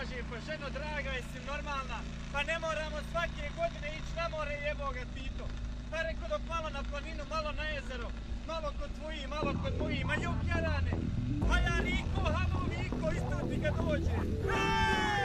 kaže, pa ženo draga, jesi normalna, pa ne moramo svake godine ići na more, jebo ga Tito. Pa rekao dok malo na planinu, malo na jezero, malo kod tvoji, malo kod moji, ma juk jarane, pa ja Riko, halo Viko, isto ti ga dođe.